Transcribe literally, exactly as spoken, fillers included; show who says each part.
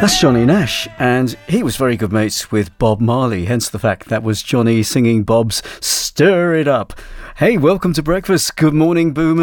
Speaker 1: That's Johnny Nash, and he was very good mates with Bob Marley, hence the fact that was Johnny singing Bob's Stir It Up. Hey, welcome to breakfast. Good morning, Boomers.